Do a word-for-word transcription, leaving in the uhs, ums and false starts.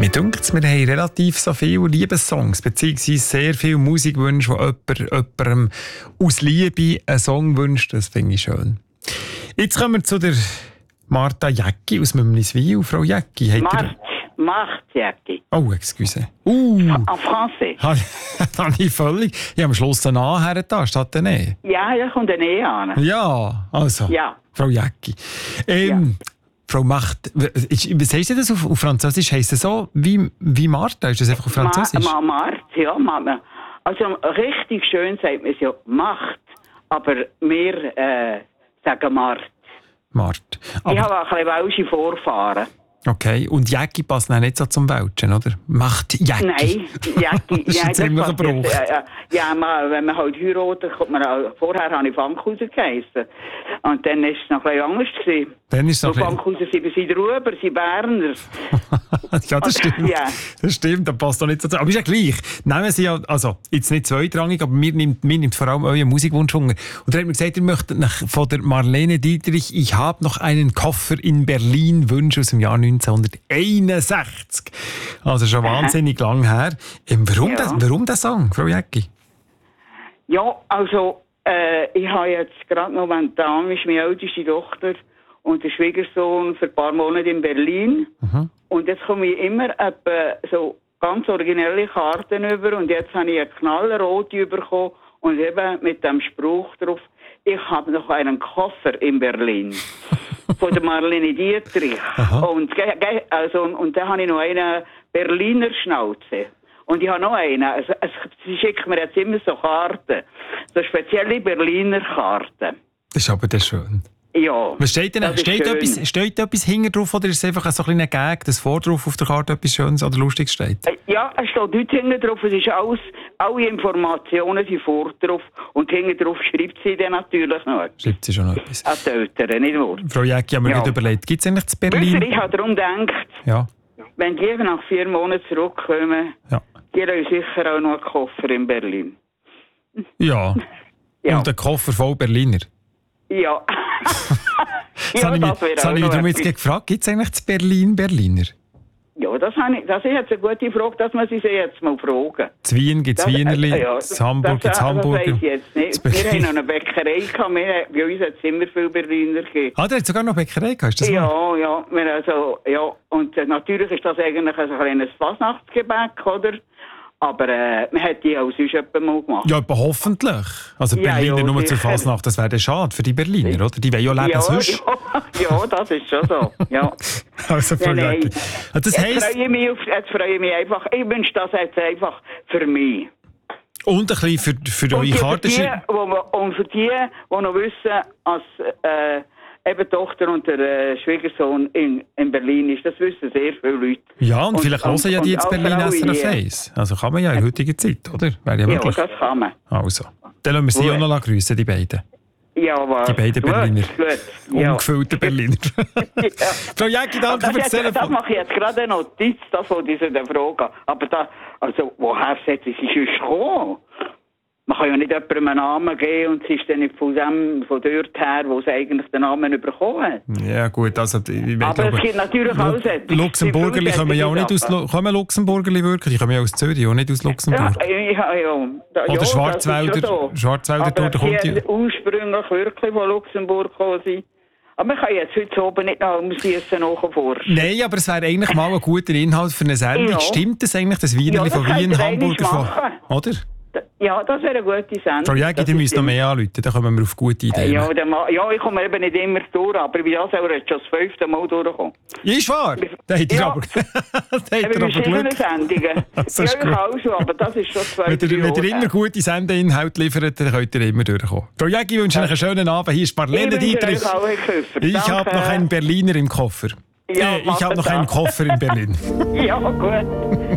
Mir denkt, wir haben relativ so viele Liebessongs, beziehungsweise sehr viele Musikwünsche, wo jemand jemandem aus Liebe einen Song wünscht. Das finde ich schön. Jetzt kommen wir zu der Martha Jäcki aus Mümliswil. Frau Jäcki, habt ihr... Martha Jäcki. Oh, excuse. Uh. En français. Habe ich völlig... Ich habe am Schluss einen A hergetan, statt ein E. Ja, da kommt ein E an. Ja, also. Ja. Frau Jäcki. Ähm, ja. Frau Macht, was heisst das auf, auf Französisch? Heisst das so wie, wie Martha? Ist das einfach auf Französisch? Ma, ma, Mart, ja. Ma, also richtig schön sagt man es ja Macht, aber wir äh, sagen Mart. Mart. Aber, ich habe auch ein bisschen welsche Vorfahren. Okay, und Jäcki passt nicht so zum Welschen, oder? Macht Jäcki. Nein, Jäcki. Das ist ja, ein ziemlicher Bruch. Ja, ja man, wenn man halt heiratet, kommt man auch, vorher habe ich Fankhausen geheissen. Und dann war es noch ein bisschen anders gewesen. Dann ist es noch ein Fankhausen sind sie drüber, sie Berner. Ja, das stimmt. Ja. Das stimmt, das passt doch nicht so zu. Aber ist ja gleich. Nehmen Sie ja, also, jetzt nicht zweitrangig, aber mir nimmt, mir nimmt vor allem euren Musikwunsch Hunger. Und dann hat mir gesagt, ihr möchtet nach, von der Marlene Dietrich, ich habe noch einen Koffer in Berlin, Wunsch aus dem Jahr neunzehnhunderteinundsechzig. Also schon wahnsinnig lang her. Ähm, warum, ja. das, warum der Song, Frau Jäcki? Ja, also, äh, ich habe jetzt gerade momentan, ist meine älteste Tochter und der Schwiegersohn für ein paar Monate in Berlin. Mhm. Und jetzt komme ich immer etwa so ganz originelle Karten über und jetzt habe ich eine knallrote bekommen und eben mit dem Spruch drauf, ich habe noch einen Koffer in Berlin. Von der Marlene Dietrich. Und, also, und dann habe ich noch einen Berliner Schnauze. Und ich habe noch einen. Also, sie schickt mir jetzt immer so Karten. So spezielle Berliner Karten. Das ist aber das schön. Ja. Was steht denn? Steht etwas, steht etwas hinten drauf oder ist es einfach so ein kleiner Gag, dass vor drauf auf der Karte etwas Schönes oder Lustiges steht? Ja, es steht dort hinten drauf. Es ist alles, alle Informationen sind vor drauf. Und hinten drauf schreibt sie dann natürlich noch etwas. Schreibt sie schon noch etwas? An die Eltern, nicht wahr? Frau Jäcki, haben wir ja. nicht überlegt, gibt es eigentlich in Berlin? Ich habe darum gedacht, ja. wenn die nach vier Monaten zurückkommen, ja. die haben sicher auch noch einen Koffer in Berlin. Ja. ja. Und einen Koffer voll Berliner? Ja. Das ja, habe ich, das das habe ich darum jetzt gefragt, gibt es eigentlich zu Berlin Berliner? Ja, das, habe ich, das ist jetzt eine gute Frage, dass man sie jetzt mal fragen. Zu Wien gibt es Wienerli, äh, ja, zu Hamburg gibt es Hamburger. Das weiß ich jetzt nicht. Wir haben noch eine Bäckerei gehabt, wir, bei uns hat es immer viele Berliner gegeben. Ah, der hat sogar noch Bäckerei gehabt, ist das Ja, wahr? ja, wir also, ja. Und äh, natürlich ist das eigentlich ein kleines Fasnachtsgebäck, oder? Aber äh, man hat die auch sonst jemanden mal gemacht. Ja, aber hoffentlich. Also ja, Berliner ja, nur sicher. zur Fasnacht, das wäre dann schade für die Berliner, oder? Die wollen ja leben ja, sonst. Ja, ja, das ist schon so. Ja. Also, Frau nein, Jäcki. Das jetzt, heisst... freue ich mich auf, jetzt freue ich mich einfach, ich wünsche das jetzt einfach für mich. Und ein bisschen für, für eure Karte. Für die, wo, und für die, die noch wissen, als äh, eben die Tochter und der äh, Schwiegersohn in, in Berlin ist, das wissen sehr viele Leute. Ja, und, und vielleicht hören ja die jetzt Berlin S R F eins. Also kann man ja in heutiger Zeit, oder? Wäre ja möglich. Ja, das kann man. Also, dann lassen wir sie auch noch grüßen, die beiden. Ja, aber... Die beiden gut, Berliner. Gut, ja. Umgefüllten Berliner. ja. Frau Jäcki, danke für das Telefon. Das mache ich jetzt gerade eine Notiz, das wollte ich der Frage. Aber da, also, woher sollte sie sonst kommen? Man kann ja nicht jemandem einen Namen geben und sie ist dann nicht von, dem, von dort her, wo sie eigentlich den Namen bekommen hat. Ja gut, also... Ich aber glaube, es gibt natürlich auch solche. Luxemburgerli kommen ja auch nicht aus... Kommen Luxemburgerli wirklich? Die kommen ja aus Zürich, auch nicht aus Luxemburg. Ja, ja, ja. Da, Oder ja, Schwarzwälder. So. Schwarzwälder aber da kommt die ursprünglich wirklich von Luxemburg gekommen sein. Aber man kann jetzt heute oben nicht noch umschiessen nachforschen. Nein, aber es wäre eigentlich mal ein guter Inhalt für eine Sendung. Ja. Stimmt das eigentlich, das Wienerli ja, von Wien, Hamburger von... Oder? Ja, das wäre eine gute Sendung. Frau Jäcki, die müssen noch mehr anrufen, dann kommen wir auf gute Ideen. Ja, ja, ich komme eben nicht immer durch, aber bei das auch jetzt schon das fünfte Mal durchgekommen. Ist wahr? Da hat er ja. aber, da hat er aber Glück. Sendungen. Das ist ja, ich auch schon, aber das ist schon zwei Wenn ihr, wenn ihr immer gute Sendeinhalte liefert, dann könnt ihr immer durchkommen. Frau Jäcki, ich wünsche euch einen schönen Abend. Hier ist Marlene Dietrich. Ich habe noch einen Berliner im Koffer. Ja, äh, ich habe noch einen Koffer in Berlin. Ja, gut.